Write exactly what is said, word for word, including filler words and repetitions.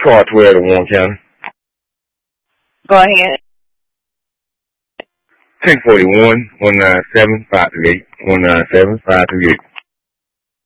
Car twelve to Warren County. Go ahead. ten forty-one, one nine seven, five three eight, one nine seven, five three eight.